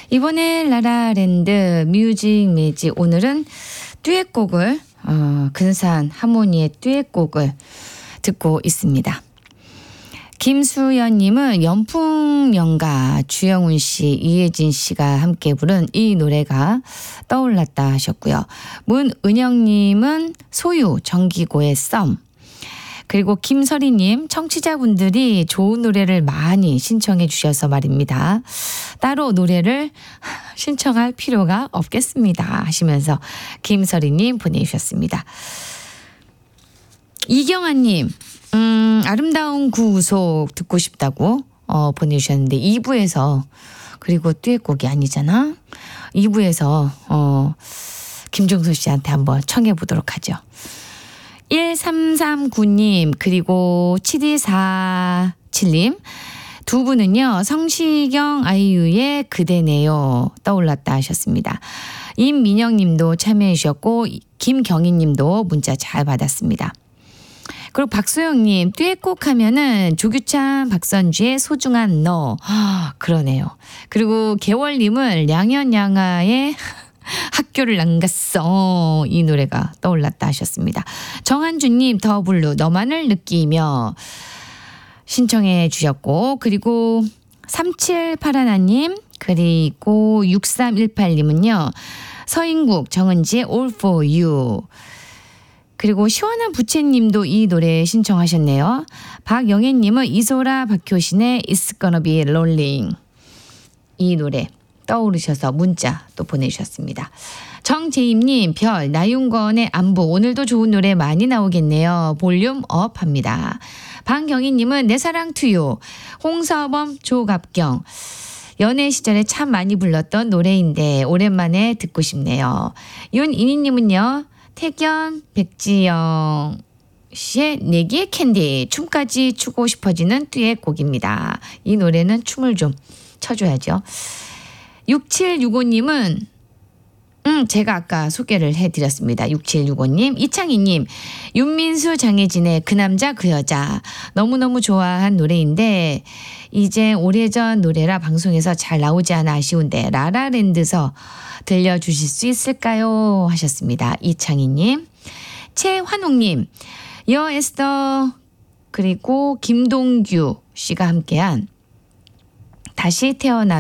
이번에 라라랜드 뮤직 매직 오늘은 듀엣곡을 근사한 하모니의 듀엣곡을 듣고 있습니다. 김수연님은 연풍연가 주영훈 씨, 이혜진 씨가 함께 부른 이 노래가 떠올랐다 하셨고요. 문은영님은 소유 정기고의 썸. 그리고 김설희님, 청취자분들이 좋은 노래를 많이 신청해 주셔서 말입니다. 따로 노래를 신청할 필요가 없겠습니다 하시면서 김설희님 보내주셨습니다. 이경아님, 아름다운 구속 듣고 싶다고 보내주셨는데 2부에서, 그리고 듀엣곡이 아니잖아. 2부에서 김종수 씨한테 한번 청해 보도록 하죠. 1339님 그리고 7247님 두 분은요, 성시경 아이유의 그대네요 떠올랐다 하셨습니다. 임민영님도 참여해 주셨고 김경희님도 문자 잘 받았습니다. 그리고 박소영님, 듀엣곡 하면은 조규찬 박선주의 소중한 너. 그러네요. 그리고 개월님은 양현양아의 학교를 안 갔어, 이 노래가 떠올랐다 하셨습니다. 정한주님, 더블루 너만을 느끼며 신청해 주셨고, 그리고 3781님 그리고 6318님은요 서인국 정은지의 All for You, 그리고 시원한 부채님도 이 노래 신청하셨네요. 박영애님은 이소라 박효신의 It's Gonna Be Rolling, 이 노래 떠오르셔서 문자 또 보내주셨습니다. 정재임님, 별 나윤건의 안부 오늘도 좋은 노래 많이 나오겠네요. 볼륨 업 합니다. 방경희님은 내 사랑 투유, 홍서범 조갑경 연애 시절에 참 많이 불렀던 노래인데 오랜만에 듣고 싶네요. 윤이니님은요, 태견 백지영 씨의 내기의 캔디, 춤까지 추고 싶어지는 듀엣곡입니다. 이 노래는 춤을 좀 춰줘야죠. 6765님은 제가 아까 소개를 해드렸습니다. 6765님, 이창희님, 윤민수 장혜진의 그 남자 그 여자 너무너무 좋아한 노래인데 이제 오래전 노래라 방송에서 잘 나오지 않아 아쉬운데 라라랜드서 들려주실 수 있을까요 하셨습니다. 이창희님. 최환웅님, 여 에스더 그리고 김동규 씨가 함께한 다시 태어나